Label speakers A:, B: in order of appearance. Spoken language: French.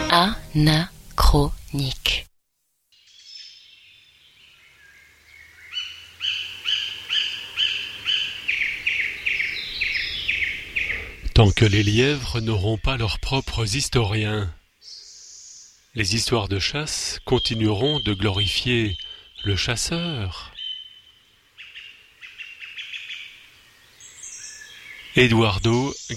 A: Anachronique.
B: Tant que les lièvres n'auront pas leurs propres historiens, les histoires de chasse continueront de glorifier le chasseur. Eduardo